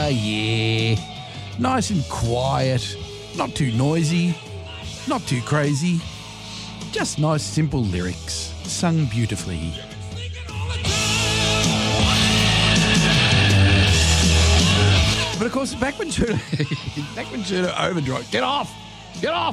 yeah. Nice and quiet, not too noisy, not too crazy. Just nice, simple lyrics, sung beautifully. But of course, back when Turner overdrive, get off! There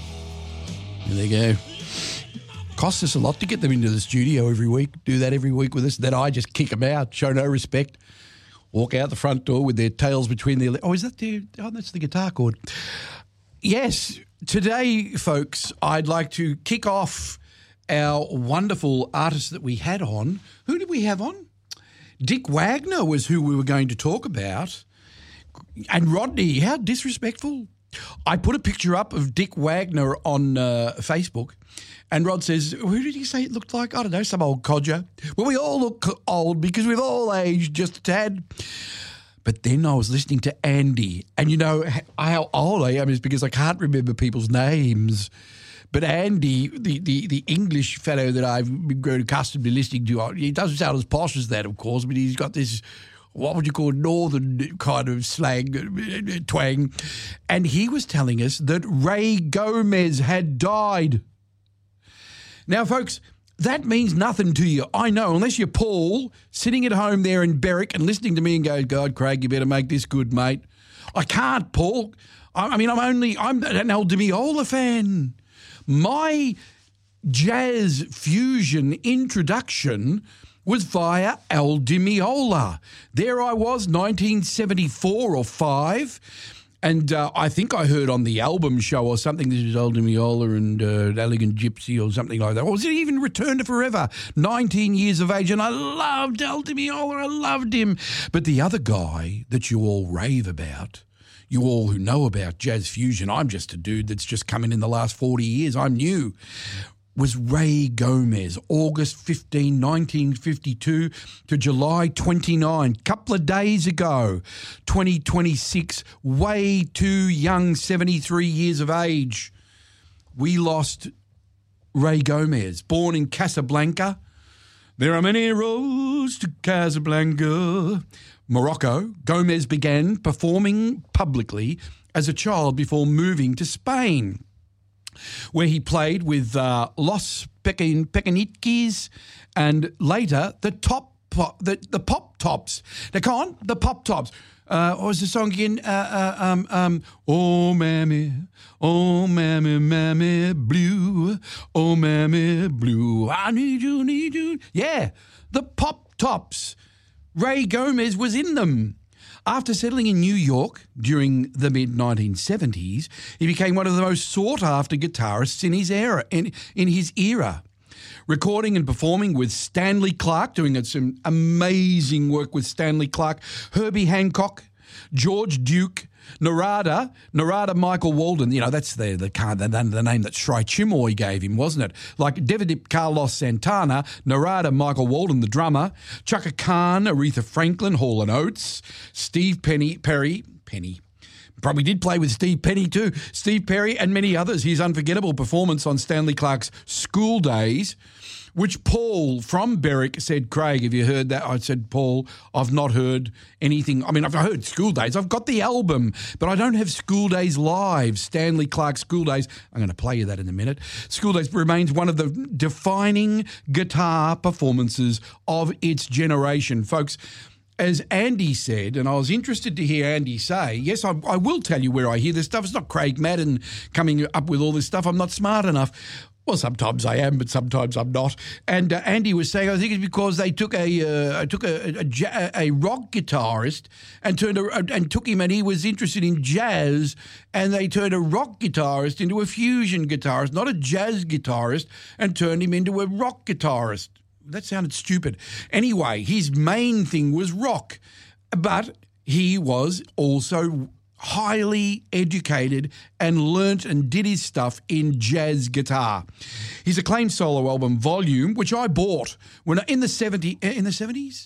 they go. Costs us a lot to get them into the studio every week, do that every week with us. Then I just kick them out, show no respect, walk out the front door with their tails between their legs. Oh, is that that's the guitar chord. Yes, today, folks, I'd like to kick off our wonderful artist that we had on. Who did we have on? Dick Wagner was who we were going to talk about. And Rodney, how disrespectful. I put a picture up of Dick Wagner on Facebook, and Rod says, who did he say it looked like? I don't know, some old codger. Well, we all look old because we've all aged just a tad. But then I was listening to Andy, and you know how old I am is because I can't remember people's names. But Andy, the English fellow that I've grown accustomed to listening to, he doesn't sound as posh as that, of course, but he's got this, what would you call, northern kind of slang, twang. And he was telling us that Ray Gomez had died. Now, folks, that means nothing to you. I know, unless you're Paul, sitting at home there in Berwick and listening to me and go, God, Craig, you better make this good, mate. I can't, Paul. I'm an El Dimiola fan. My jazz fusion introduction was via El Dimiola. There I was, 1974 or 5, and I think I heard on the album show or something, this is El Dimiola and Elegant Gypsy or something like that. Or was it even Return to Forever? 19 years of age, and I loved El Dimiola, I loved him. But the other guy that you all rave about, you all who know about jazz fusion, I'm just a dude that's just come in the last 40 years, I'm new, was Ray Gomez, August 15, 1952 to July 29, couple of days ago, 2026, way too young, 73 years of age. We lost Ray Gomez, born in Casablanca. There are many roads to Casablanca. Morocco, Gomez began performing publicly as a child before moving to Spain, where he played with Los Pequeñitos and later the Pop Tops. Now, come on, the Pop Tops. What was the song again? Oh, mammy, mammy, blue. Oh, mammy, blue. I need you. Yeah, the Pop Tops. Ray Gomez was in them. After settling in New York during the mid-1970s, he became one of the most sought-after guitarists in his era. Recording and performing with Stanley Clarke, doing some amazing work with Stanley Clarke, Herbie Hancock, George Duke, Narada Michael Walden, you know, that's the name that Sri Chimoy gave him, wasn't it? Like David Carlos Santana, Narada Michael Walden, the drummer, Chaka Khan, Aretha Franklin, Hall & Oates, Steve Perry, probably did play with Steve Penny too, Steve Perry and many others. His unforgettable performance on Stanley Clarke's School Days, which Paul from Berwick said, Craig, have you heard that? I said, Paul, I've not heard anything. I mean, I've heard School Days. I've got the album, but I don't have School Days live. Stanley Clarke School Days. I'm going to play you that in a minute. School Days remains one of the defining guitar performances of its generation. Folks, as Andy said, and I was interested to hear Andy say, yes, I will tell you where I hear this stuff. It's not Craig Madden coming up with all this stuff. I'm not smart enough. Well, sometimes I am, but sometimes I'm not. And Andy was saying, I think it's because they took a rock guitarist and took him, and he was interested in jazz, and they turned a rock guitarist into a fusion guitarist, not a jazz guitarist, and turned him into a rock guitarist. That sounded stupid. Anyway, his main thing was rock, but he was also highly educated and learnt and did his stuff in jazz guitar. His acclaimed solo album, Volume, which I bought when in the 70s,